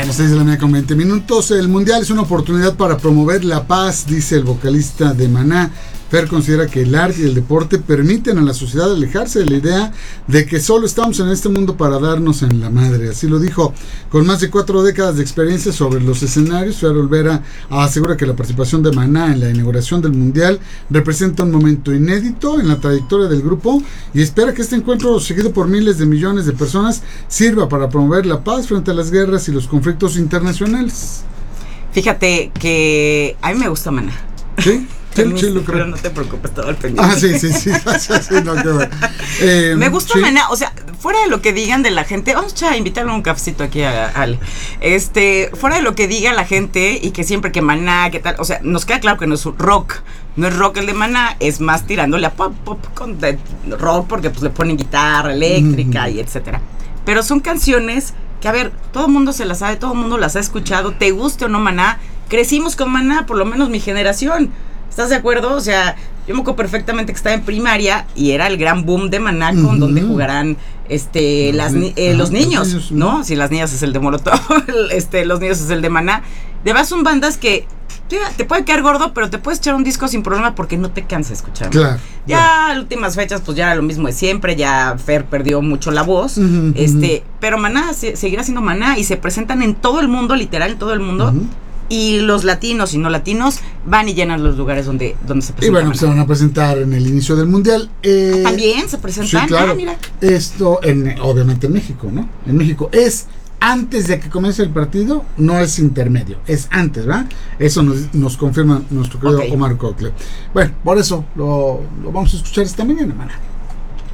Bueno, 6:20 a.m. El Mundial es una oportunidad para promover la paz, dice el vocalista de Maná. Fer considera que el arte y el deporte permiten a la sociedad alejarse de la idea de que solo estamos en este mundo para darnos en la madre. Así lo dijo. Con más de 4 décadas de experiencia sobre los escenarios, Fer Olvera asegura que la participación de Maná en la inauguración del Mundial representa un momento inédito en la trayectoria del grupo y espera que este encuentro, seguido por miles de millones de personas, sirva para promover la paz frente a las guerras y los conflictos internacionales. Fíjate que a mí me gusta Maná. ¿Sí? Pero no te preocupes, todo el pendiente. Sí, no, qué bueno. Me gusta Maná, o sea, fuera de lo que digan de la gente, vamos a invitarle un cafecito aquí a Ale. Fuera de lo que diga la gente y que siempre que Maná, que tal, o sea, nos queda claro que no es rock. No es rock el de Maná, es más tirándole a pop con rock porque pues le ponen guitarra eléctrica y etcétera. Pero son canciones que, a ver, todo el mundo se las sabe, todo el mundo las ha escuchado, te guste o no Maná, crecimos con Maná, por lo menos mi generación. ¿Estás de acuerdo? O sea, yo me acuerdo perfectamente que estaba en primaria y era el gran boom de Maná con donde jugarán los niños, ¿no? Si las niñas es el de Molotov, los niños es el de Maná. De verdad son bandas que te puede quedar gordo, pero te puedes echar un disco sin problema porque no te cansa de escuchar. Claro. Ya en últimas fechas, pues ya era lo mismo de siempre, ya Fer perdió mucho la voz, pero Maná seguirá siendo Maná y se presentan en todo el mundo, literal, en todo el mundo. Y los latinos y no latinos van y llenan los lugares donde se presentan. Y bueno, se van a presentar en el inicio del Mundial. También se presentan. Sí, claro. Mira. Esto, obviamente en México, ¿no? En México es antes de que comience el partido, no es intermedio, es antes, ¿verdad? Eso nos confirma nuestro querido Omar Cocle. Bueno, por eso lo vamos a escuchar esta mañana, Maná.